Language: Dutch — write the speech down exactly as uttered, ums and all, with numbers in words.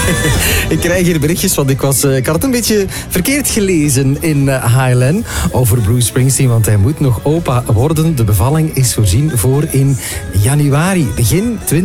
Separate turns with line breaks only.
Ik krijg hier berichtjes, want ik, was, uh, ik had het een beetje verkeerd gelezen in uh, H L N over Bruce Springsteen, want hij moet nog opa worden. De bevalling is voorzien voor in januari, begin twintig